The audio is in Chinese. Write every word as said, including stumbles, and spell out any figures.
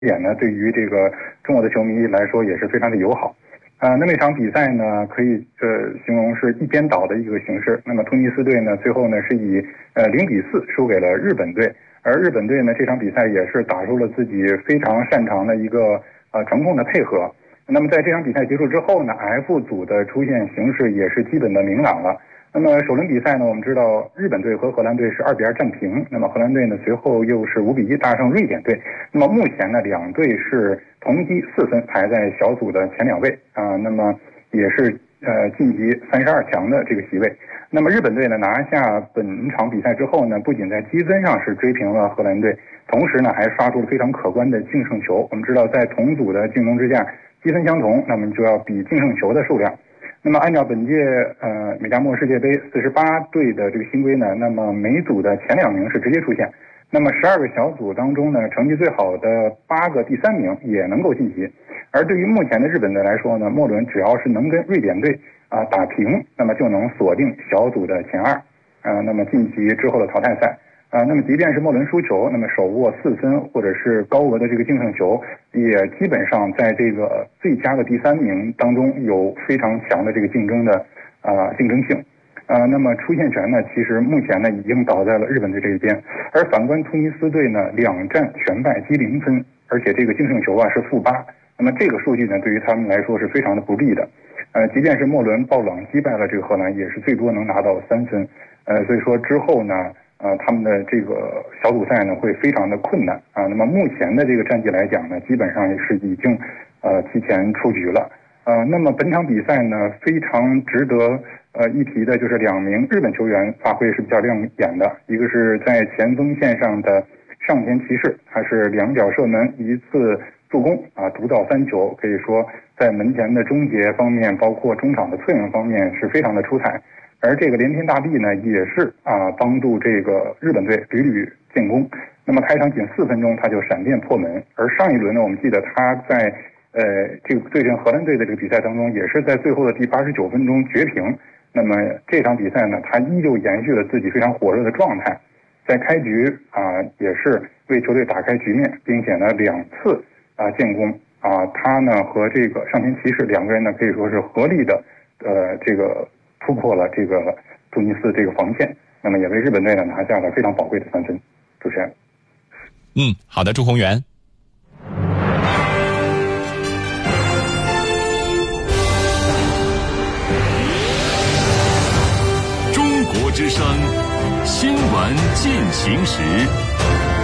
点呢，对于这个中国的球迷来说也是非常的友好。呃，那么一场比赛呢，可以呃形容是一边倒的一个形式。那么突尼斯队呢，最后呢是以呃零比四输给了日本队，而日本队呢这场比赛也是打出了自己非常擅长的一个呃传控的配合。那么在这场比赛结束之后呢 ，F 组的出现形势也是基本的明朗了。那么首轮比赛呢，我们知道日本队和荷兰队是二比二战平，那么荷兰队呢随后又是五比一大胜瑞典队。那么目前呢，两队是同积四分，排在小组的前两位啊，那么也是呃晋级三十二强的这个席位。那么日本队呢拿下本场比赛之后呢，不仅在积分上是追平了荷兰队，同时呢还刷出了非常可观的净胜球。我们知道在同组的竞争之下，积分相同，那么就要比净胜球的数量。那么按照本届呃美加墨世界杯四十八队的这个新规呢，那么每组的前两名是直接出现，那么十二个小组当中呢，成绩最好的八个第三名也能够晋级。而对于目前的日本队来说呢，末轮只要是能跟瑞典队啊、呃、打平，那么就能锁定小组的前二，呃，那么晋级之后的淘汰赛。啊、呃，那么即便是末轮输球，那么手握四分或者是高额的这个净胜球，也基本上在这个最佳的第三名当中有非常强的这个竞争的啊、呃、竞争性。呃，那么出线权呢，其实目前呢已经倒在了日本队这一边，而反观突尼斯队呢，两战全败积零分，而且这个净胜球啊是负八，那么这个数据呢对于他们来说是非常的不利的。呃，即便是末轮爆冷击败了这个荷兰，也是最多能拿到三分。呃，所以说之后呢。呃，他们的这个小组赛呢会非常的困难啊。那么目前的这个战绩来讲呢，基本上也是已经呃提前出局了。呃，那么本场比赛呢，非常值得呃一提的就是两名日本球员发挥是比较亮眼的，一个是在前锋线上的上田骑士，他是两脚射门一次助攻啊，独到三球，可以说在门前的终结方面，包括中场的策应方面是非常的出彩。而这个连天大地呢，也是啊帮助这个日本队屡屡建功。那么开场仅四分钟他就闪电破门，而上一轮呢，我们记得他在呃这个对阵荷兰队的这个比赛当中，也是在最后的第八十九分钟绝平。那么这场比赛呢，他依旧延续了自己非常火热的状态，在开局啊也是为球队打开局面，并且呢两次啊建功啊，他呢和这个上田骑士两个人呢可以说是合力的呃这个。突破了这个突尼斯这个防线，那么也为日本队呢拿下了非常宝贵的三分。主持人， 嗯，好的，朱宏元。 中国之声，新闻进行时。